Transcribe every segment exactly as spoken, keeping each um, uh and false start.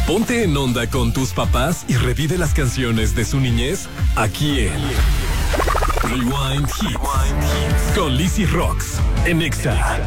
Ponte en onda con tus papás y revive las canciones de su niñez aquí en Rewind Hits con Lizzy Rocks en Exa.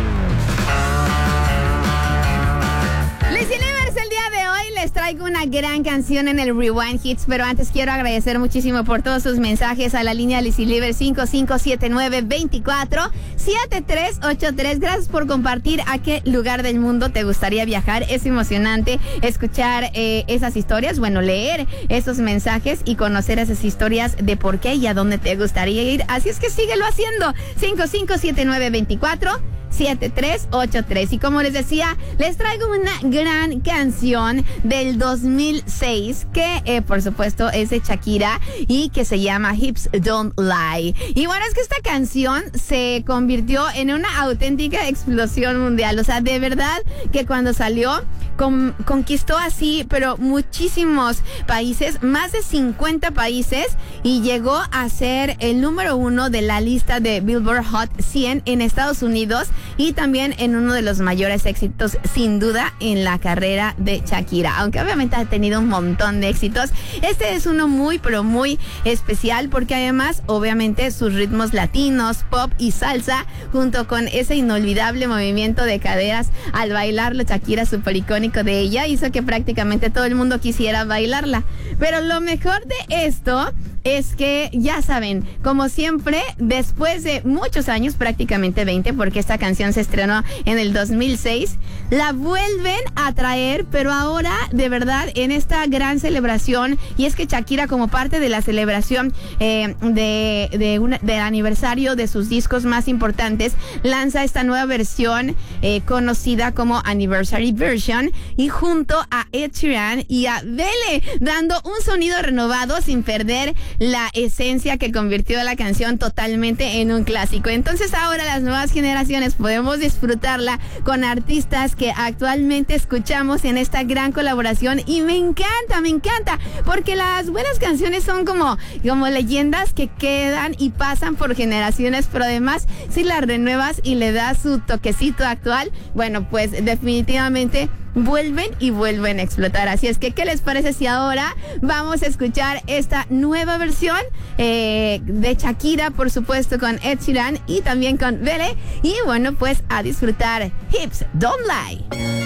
Lizzy Livers, el día de hoy les traigo una gran canción en el Rewind Hits, pero antes quiero agradecer muchísimo por todos sus mensajes a la línea Lizzy Livers cinco cinco siete nueve, dos cuatro, siete tres ocho tres. Gracias por compartir a qué lugar del mundo te gustaría viajar. Es emocionante escuchar eh, esas historias, bueno, leer esos mensajes y conocer esas historias de por qué y a dónde te gustaría ir. Así es que síguelo haciendo. cinco cinco siete nueve, dos cuatro, siete tres ocho tres. Y como les decía, les traigo una gran canción del dos mil seis que eh, por supuesto es de Shakira y que se llama Hips Don't Lie. Y bueno, es que esta canción se convirtió en una auténtica explosión mundial. O sea, de verdad que cuando salió con, conquistó así, pero muchísimos países, más de cincuenta países, y llegó a ser el número uno de la lista de Billboard Hot cien en Estados Unidos, y también en uno de los mayores éxitos sin duda en la carrera de Shakira, aunque obviamente ha tenido un montón de éxitos. Este es uno muy pero muy especial porque además obviamente sus ritmos latinos, pop y salsa, junto con ese inolvidable movimiento de caderas al bailarlo, Shakira, súper icónico de ella, hizo que prácticamente todo el mundo quisiera bailarla. Pero lo mejor de esto es que, ya saben, como siempre, después de muchos años, prácticamente veinte, porque esta canción se estrenó en el dos mil seis, la vuelven a traer, pero ahora, de verdad, en esta gran celebración. Y es que Shakira, como parte de la celebración eh, de, de una, del aniversario de sus discos más importantes, lanza esta nueva versión eh, conocida como Anniversary Version, y junto a Ed Sheeran y a Belle, dando un sonido renovado sin perder la esencia que convirtió la canción totalmente en un clásico. Entonces ahora las nuevas generaciones podemos disfrutarla con artistas que actualmente escuchamos en esta gran colaboración, y me encanta, me encanta, porque las buenas canciones son como, como leyendas que quedan y pasan por generaciones, pero además si las renuevas y le das su toquecito actual, bueno, pues definitivamente vuelven y vuelven a explotar. Así es que, ¿qué les parece si ahora vamos a escuchar esta nueva versión eh, de Shakira, por supuesto, con Ed Sheeran y también con Belle? Y bueno, pues a disfrutar Hips Don't Lie.